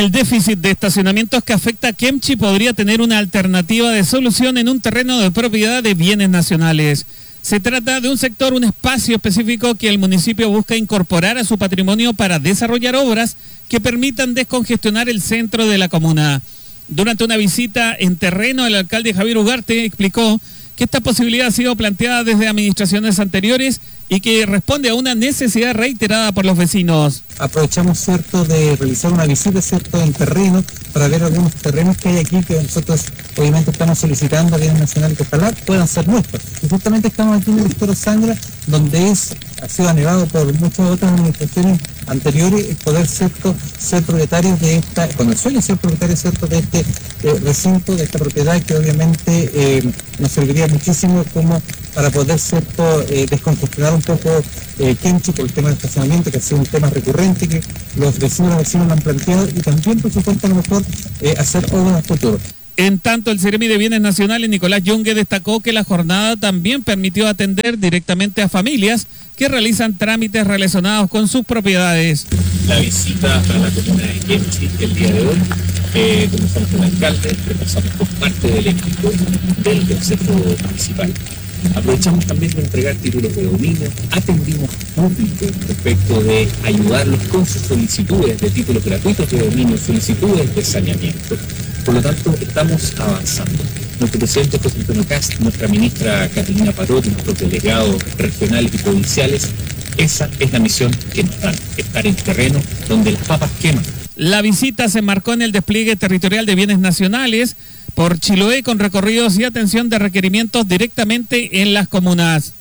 El déficit de estacionamientos que afecta a Kemchi podría tener una alternativa de solución en un terreno de propiedad de bienes nacionales. Se trata de un espacio específico que el municipio busca incorporar a su patrimonio para desarrollar obras que permitan descongestionar el centro de la comuna. Durante una visita en terreno, el alcalde Javier Ugarte explicó que esta posibilidad ha sido planteada desde administraciones anteriores y que responde a una necesidad reiterada por los vecinos. Aprovechamos, ¿cierto?, de realizar una visita, ¿cierto?, en terreno para ver algunos terrenos que hay aquí que nosotros obviamente estamos solicitando a bienes nacionales que ojalá puedan ser nuestros. Y justamente estamos aquí en el Estero Sangra, donde ha sido anhelado por muchas otras administraciones anteriores el poder, ¿cierto?, ser propietarios de esta, con el sueño de ser propietarios, ¿cierto?, de este recinto, de esta propiedad que obviamente nos serviría muchísimo como para poder, ¿cierto?, descongestionar un poco Kemchi por el tema del estacionamiento, que ha sido un tema recurrente que los vecinos lo han planteado, y también, por supuesto, a lo mejor hacer obras a futuro. En tanto, el Seremi de Bienes Nacionales, Nicolás Yungue, destacó que la jornada también permitió atender directamente a familias que realizan trámites relacionados con sus propiedades. La visita a la comuna de Kemchi el día de hoy, comenzamos con el alcalde, repasamos con parte del equipo del Consejo Municipal. Aprovechamos también de entregar títulos de dominio, atendimos público respecto de ayudarlos con sus solicitudes de títulos gratuitos de dominio, solicitudes de saneamiento. Por lo tanto, estamos avanzando. Nuestro presidente José Antonio Kast, nuestra ministra Catalina Parot, nuestros delegados regionales y provinciales, esa es la misión que nos dan, estar en terreno donde las papas queman. La visita se marcó en el despliegue territorial de bienes nacionales por Chiloé, con recorridos y atención de requerimientos directamente en las comunas.